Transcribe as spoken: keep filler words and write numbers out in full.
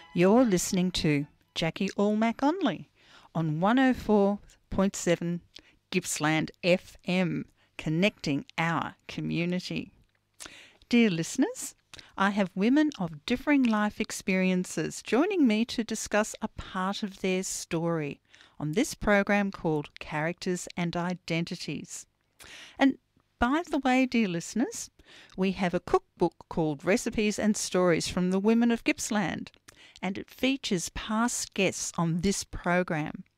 You're listening to Jackie Allmack Only on one oh four point seven Gippsland F M, connecting our community. Dear listeners, I have women of differing life experiences joining me to discuss a part of their story on this program called Characters and Identities. And by the way, dear listeners, we have a cookbook called Recipes and Stories from the Women of Gippsland, and it features past guests on this program.